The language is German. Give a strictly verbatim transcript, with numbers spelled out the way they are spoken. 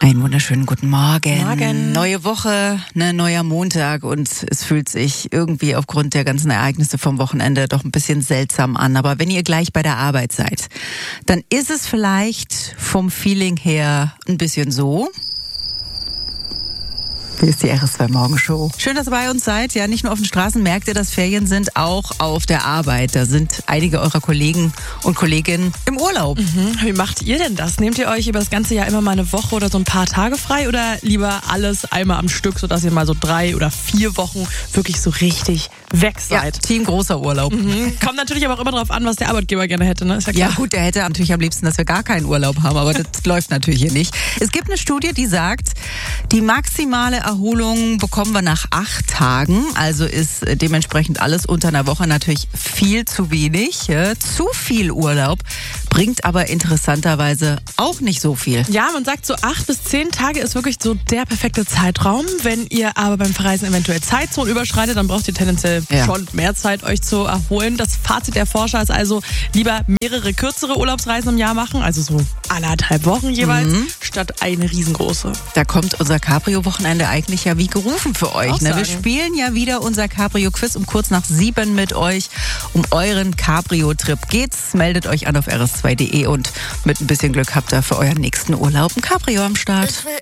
Einen wunderschönen guten Morgen. Morgen. Neue Woche, ne, neuer Montag und es fühlt sich irgendwie aufgrund der ganzen Ereignisse vom Wochenende doch ein bisschen seltsam an. Aber wenn ihr gleich bei der Arbeit seid, dann ist es vielleicht vom Feeling her ein bisschen so. Hier ist die R S zwei Morgenshow. Schön, dass ihr bei uns seid. Ja, nicht nur auf den Straßen merkt ihr, dass Ferien sind, auch auf der Arbeit. Da sind einige eurer Kollegen und Kolleginnen im Urlaub. Mhm. Wie macht ihr denn das? Nehmt ihr euch über das ganze Jahr immer mal eine Woche oder so ein paar Tage frei oder lieber alles einmal am Stück, sodass ihr mal so drei oder vier Wochen wirklich so richtig weg seid? Ja, Team großer Urlaub. Mhm. Kommt natürlich aber auch immer darauf an, was der Arbeitgeber gerne hätte, ne? Ist ja klar. Ja gut, der hätte natürlich am liebsten, dass wir gar keinen Urlaub haben, aber das läuft natürlich hier nicht. Es gibt eine Studie, die sagt, die maximale Erholung bekommen wir nach acht Tagen. Also ist dementsprechend alles unter einer Woche natürlich viel zu wenig. Ja, zu viel Urlaub bringt aber interessanterweise auch nicht so viel. Ja, man sagt so acht bis zehn Tage ist wirklich so der perfekte Zeitraum. Wenn ihr aber beim Verreisen eventuell Zeitzonen überschreitet, dann braucht ihr tendenziell Ja. schon mehr Zeit, euch zu erholen. Das Fazit der Forscher ist also lieber mehrere kürzere Urlaubsreisen im Jahr machen, also so anderthalb Wochen jeweils, Mhm. statt eine riesengroße. Da kommt unser Cabrio-Wochenende eigentlich ja wie gerufen für euch. Auch Ne? Wir sagen. spielen ja wieder unser Cabrio-Quiz um kurz nach sieben mit euch. Um euren Cabrio-Trip geht's. Meldet euch an auf r s zwei punkt d e und mit ein bisschen Glück habt ihr für euren nächsten Urlaub ein Cabrio am Start. Ich will